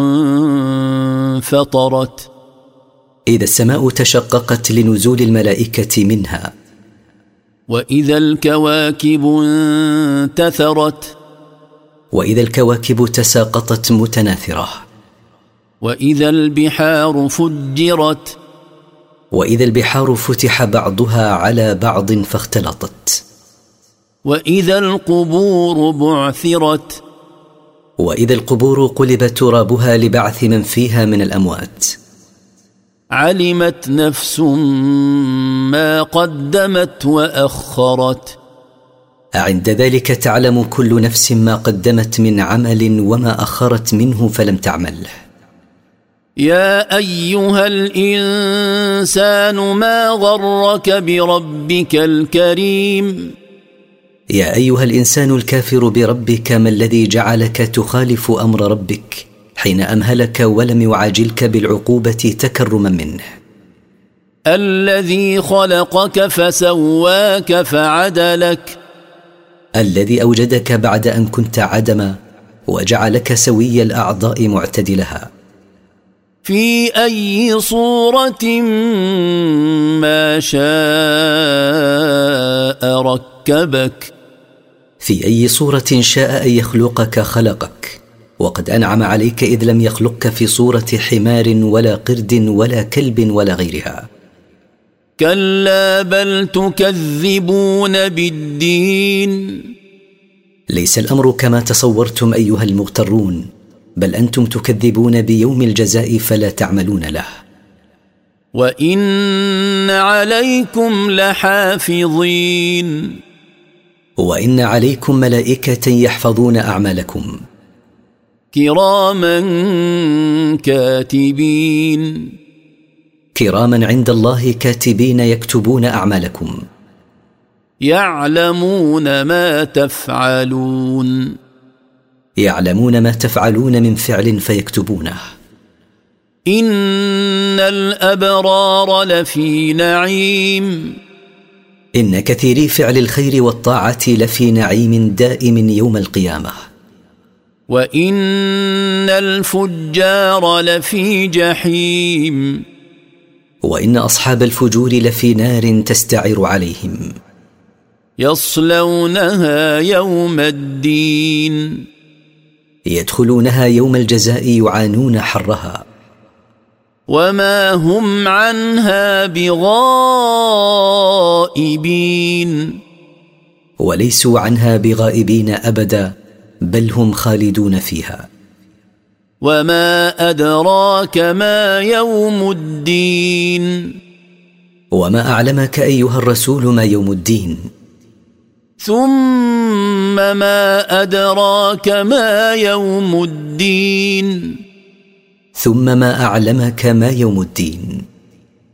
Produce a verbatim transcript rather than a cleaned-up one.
انفطرت إذا السماء تشققت لنزول الملائكة منها. وإذا الكواكب انتثرت وإذا الكواكب تساقطت متناثرة. وإذا البحار فجرت وإذا البحار فتح بعضها على بعض فاختلطت. وإذا القبور بعثرت وإذا القبور قلب ترابها لبعث من فيها من الأموات. علمت نفس ما قدمت وأخرت عند ذلك تعلم كل نفس ما قدمت من عمل وما أخرت منه فلم تعمل. يا أيها الإنسان ما غرك بربك الكريم. يا أيها الإنسان الكافر بربك، ما الذي جعلك تخالف أمر ربك حين أمهلك ولم يعاجلك بالعقوبة تكرما منه. الذي خلقك فسواك فعدلك. الذي أوجدك بعد أن كنت عدما وجعلك سوي الأعضاء معتدلها. في أي صورة ما شاء ركبك. في أي صورة شاء أن يخلقك خلقك، وقد أنعم عليك إذ لم يخلقك في صورة حمار ولا قرد ولا كلب ولا غيرها. كلا بل تكذبون بالدين. ليس الأمر كما تصورتم أيها المغترون، بل أنتم تكذبون بيوم الجزاء فلا تعملون له. وإن عليكم لحافظين. وإن عليكم ملائكة يحفظون أعمالكم. كراما كاتبين. كراما عند الله كاتبين يكتبون أعمالكم. يعلمون ما تفعلون. يعلمون ما تفعلون من فعل فيكتبونه. إن الأبرار لفي نعيم. إن كثيري فعل الخير والطاعة لفي نعيم دائم يوم القيامة. وإن الفجار لفي جحيم. وإن أصحاب الفجور لفي نار تستعر عليهم. يصلونها يوم الدين. يدخلونها يوم الجزاء يعانون حرها. وما هم عنها بغائبين. وليسوا عنها بغائبين أبدا، بل هم خالدون فيها. وما أدراك ما يوم الدين. وما أعلمك أيها الرسول ما يوم الدين. ثم ما أدراك ما يوم الدين. ثم ما أعلمك ما يوم الدين.